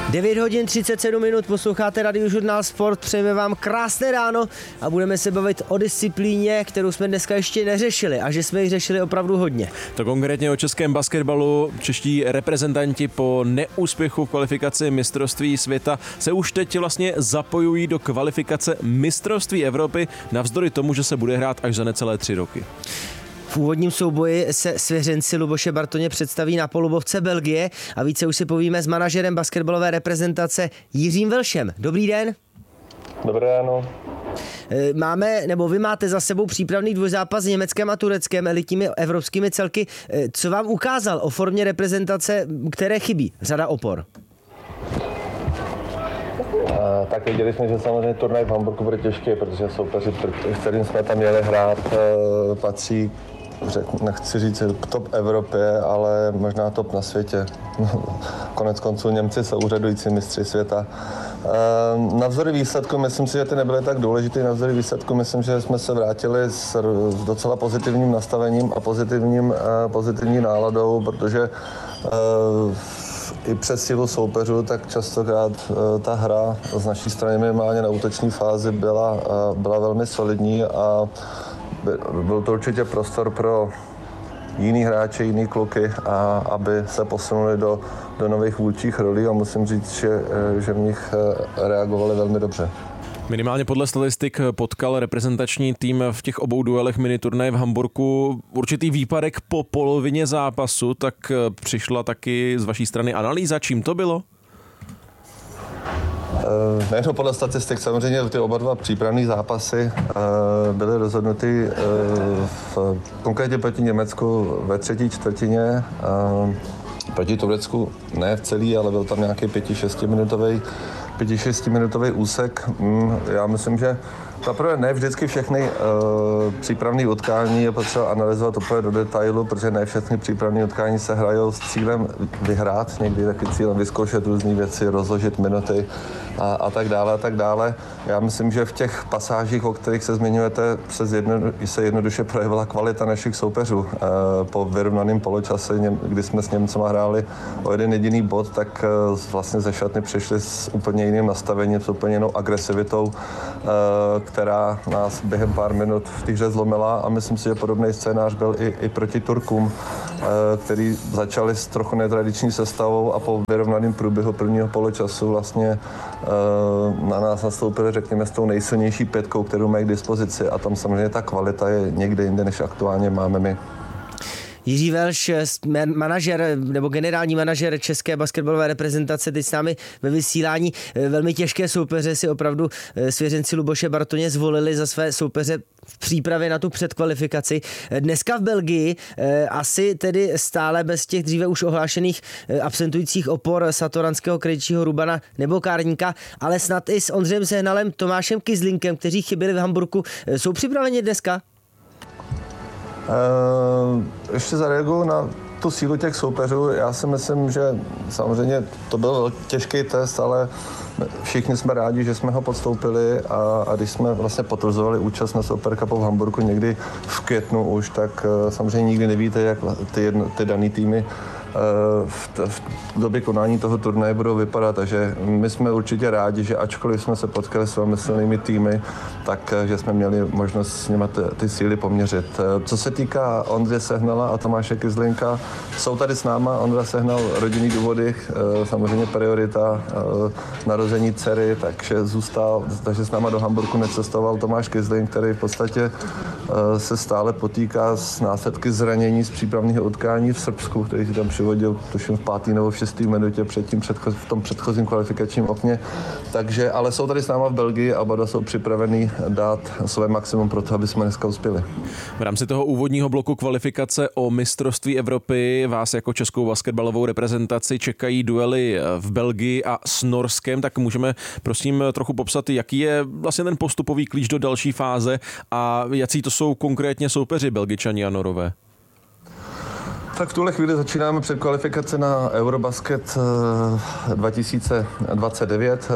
9 hodin 37 minut, posloucháte Radiožurnál Sport, přejeme vám krásné ráno a budeme se bavit o disciplíně, kterou jsme dneska ještě neřešili a že jsme ji řešili opravdu hodně. To konkrétně o českém basketbalu. Čeští reprezentanti po neúspěchu v kvalifikaci mistrovství světa se už teď vlastně zapojují do kvalifikace mistrovství Evropy, navzdory tomu, že se bude hrát až za necelé 3 roky. V úvodním souboji se svěřenci Luboše Bartoně představí na polubovce Belgie a více už si povíme s manažerem basketbalové reprezentace Jiřím Velšem. Dobrý den. Dobré ráno. Vy máte za sebou přípravný dvojzápas s Německem a Tureckem, elitními evropskými celky. Co vám ukázal o formě reprezentace, které chybí? Řada opor. Tak viděli jsme, že samozřejmě turnaj v Hamburku bude těžký, protože soupeři, kterým jsme tam měli hrát, patří, nechci říct top Evropě, ale možná top na světě. Konec konců Němci jsou úřadující mistři světa. Navzdory výsledku, myslím si, že ty nebyly tak důležitý. Navzdory výsledku, myslím, že jsme se vrátili s docela pozitivním nastavením a pozitivní náladou, protože i přes sílu soupeřů, tak častokrát ta hra z naší strany minimálně na útoční fázi byla velmi solidní a byl to určitě prostor pro jiný hráče, jiný kluky, aby se posunuli do nových vůdčích rolí a musím říct, že v nich reagovali velmi dobře. Minimálně podle statistik potkal reprezentační tým v těch obou duelech miniturnaje v Hamburku určitý výpadek po polovině zápasu, tak přišla taky z vaší strany analýza, čím to bylo? Nejen podle statistik, samozřejmě ty oba dva přípravné zápasy byly rozhodnuty konkrétně proti Německu ve třetí čtvrtině, proti Turecku ne v celý, ale byl tam nějaký 5-6 minutový úsek. Já myslím, že zaprvé ne vždycky všechny přípravné utkání je potřeba analyzovat úplně do detailu, protože ne všechny přípravné utkání se hrajou s cílem vyhrát, někdy taky cílem vyzkoušet různé věci, rozložit minuty a tak dále. Já myslím, že v těch pasážích, o kterých se zmiňujete, se jednoduše projevila kvalita našich soupeřů. Po vyrovnaném poločase, kdy jsme s Němcema hráli o jeden jediný bod, tak vlastně ze šatny přišli s úplně jiným nastavením, s úplně jinou agresivitou, která nás během pár minut v té hře zlomila a myslím si, že podobný scénář byl i proti Turkům, který začali s trochu netradiční sestavou a po vyrovnaném průběhu prvního poločasu vlastně na nás nastoupili, řekněme, s tou nejsilnější pětkou, kterou mají k dispozici a tam samozřejmě ta kvalita je někde jinde, než aktuálně máme my. Jiří Velš, manažer nebo generální manažer české basketbalové reprezentace, teď s námi ve vysílání. Velmi těžké soupeře si opravdu svěřenci Luboše Bartoně zvolili za své soupeře v přípravě na tu předkvalifikaci. Dneska v Belgii asi tedy stále bez těch dříve už ohlášených absentujících opor Satoranského, Krejčího, Rubana nebo Kárníka, ale snad i s Ondřejem Sehnalem, Tomášem Kyzlinkem, kteří chyběli v Hamburku. Jsou připraveni dneska? Ještě zareaguju na tu sílu těch soupeřů. Já si myslím, že samozřejmě to byl těžký test, ale všichni jsme rádi, že jsme ho podstoupili a když jsme vlastně potvrzovali účast na Super Cupu v Hamburku někdy v květnu už, tak samozřejmě nikdy nevíte, jak ty daný týmy v době konání toho turnaje budou vypadat, takže my jsme určitě rádi, že ačkoliv jsme se potkali s velmi silnými týmy, tak že jsme měli možnost s nimi ty síly poměřit. Co se týká Ondřeje Sehnala a Tomáše Kyzlinka, jsou tady s náma. Ondra Sehnal rodinný důvody, samozřejmě priorita, narození dcery, takže s náma do Hamburku necestoval Tomáš Kyzlink, který v podstatě se stále potýká s následky zranění z přípravného utkání v Srbsku, který si tam přivodil, tuším v 5. nebo v 6. minutě v tom předchozím kvalifikačním okně. Takže, ale jsou tady s náma v Belgii a oba jsou připravení dát své maximum pro to, aby jsme dneska uspěli. V rámci toho úvodního bloku kvalifikace o mistrovství Evropy vás jako českou basketbalovou reprezentaci čekají duely v Belgii a s Norskem, tak můžeme prosím trochu popsat, jaký je vlastně ten postupový klíč do další fáze a jaký to jsou konkrétně soupeři Belgičani a Norové? Tak v tuhle chvíli začínáme předkvalifikace na Eurobasket 2029.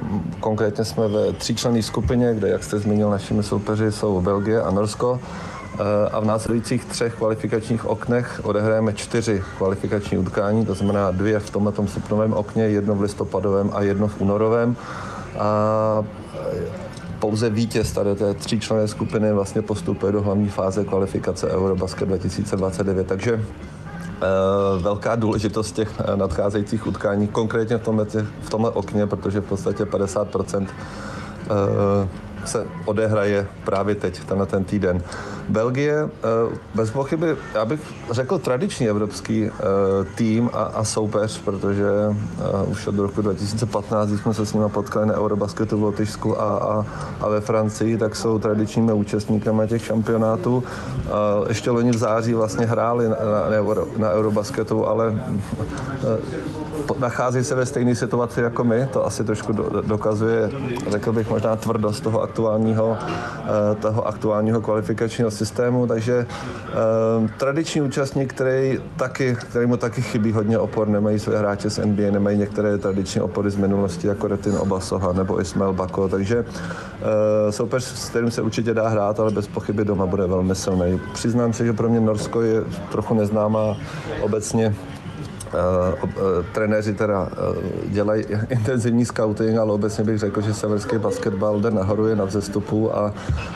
Konkrétně jsme ve 3členné skupině, kde, jak jste zmínil, našimi soupeři jsou Belgie a Norsko. a v následujících 3 kvalifikačních oknech odehrajeme 4 kvalifikační utkání, to znamená 2 v tomhletom srpnovém okně, 1 v listopadovém a 1 v únorovém. A pouze vítěz tady té 3členné skupiny vlastně postupuje do hlavní fáze kvalifikace Eurobasket 2029, takže velká důležitost těch nadcházejících utkání, konkrétně v tomhle okně, protože v podstatě 50% se odehraje právě teď, ten týden. Belgie, bez pochyby, já bych řekl tradiční evropský tým a soupeř, protože už od roku 2015, když jsme se s nimi potkali na Eurobasketu v Lotyšsku a ve Francii, tak jsou tradičními účastníkami těch šampionátů. Ještě loni v září vlastně hráli na Eurobasketu, ale nachází se ve stejné situaci jako my. To asi trošku dokazuje, řekl bych, možná tvrdost toho aktuálního kvalifikačního systému, takže tradiční účastník, kterému taky chybí hodně opor, nemají své hráče z NBA, nemají některé tradiční opory z minulosti, jako Retin Obasoha nebo Ismail Bako, takže soupeř, s kterým se určitě dá hrát, ale bez pochyby doma bude velmi silný. Přiznám se, že pro mě Norsko je trochu neznámá obecně. Trenéři teda dělají intenzivní scouting, ale obecně bych řekl, že severský basketbal jde nahoru, je na vzestupu a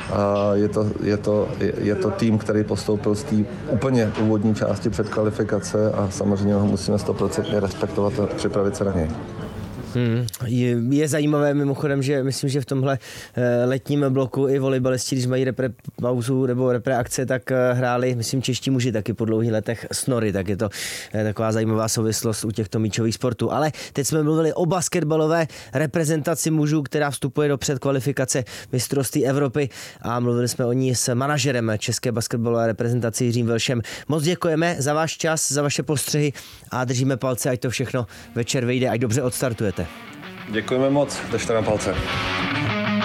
je to tým, který postoupil z té úplně úvodní části předkvalifikace a samozřejmě ho musíme 100% respektovat a připravit se na něj. Je zajímavé mimochodem, že myslím, že v tomhle letním bloku i volejbalisti, když mají repre pauzu nebo repre akce, tak hráli, myslím, čeští muži taky po dlouhých letech snory, tak je to taková zajímavá souvislost u těchto míčových sportů. Ale teď jsme mluvili o basketbalové reprezentaci mužů, která vstupuje do předkvalifikace mistrovství Evropy a mluvili jsme o ní s manažerem české basketbalové reprezentace Jiřím Velšem. Moc děkujeme za váš čas, za vaše postřehy a držíme palce, ať to všechno večer vyjde, ať dobře odstartujete. Děkujeme moc, držte nám palce.